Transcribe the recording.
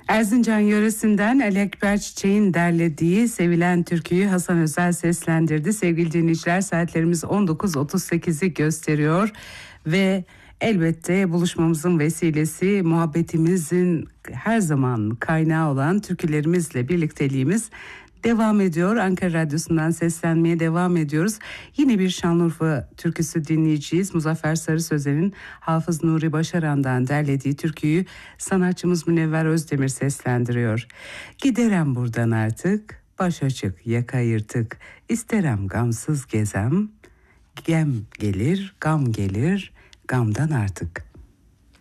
Erzincan yöresinden Ali Ekber Çiçek'in derlediği sevilen türküyü Hasan Özel seslendirdi. Sevgili dinleyiciler, saatlerimiz 19.38'i gösteriyor ve elbette buluşmamızın vesilesi, muhabbetimizin her zaman kaynağı olan türkülerimizle birlikteliğimiz devam ediyor. Ankara Radyosu'ndan seslenmeye devam ediyoruz. Yine bir Şanlıurfa türküsü dinleyeceğiz. Muzaffer Sarı Sözen'in Hafız Nuri Başaran'dan derlediği türküyü sanatçımız Münevver Özdemir seslendiriyor. Giderem buradan artık, baş açık yaka yırtık, isterem gamsız gezem, gem gelir, gam gelir, gamdan artık.